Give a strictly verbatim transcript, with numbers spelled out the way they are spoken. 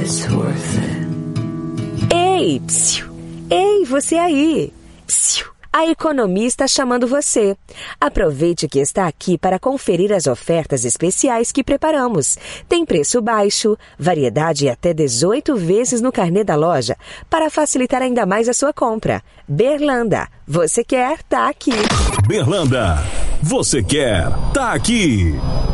it's worth it. Ei, psiu. Ei, você aí. Psiu. A Economia está chamando você. Aproveite que está aqui para conferir as ofertas especiais que preparamos. Tem preço baixo, variedade e até dezoito vezes no carnê da loja, para facilitar ainda mais a sua compra. Berlanda, você quer, tá aqui. Berlanda, você quer, tá aqui.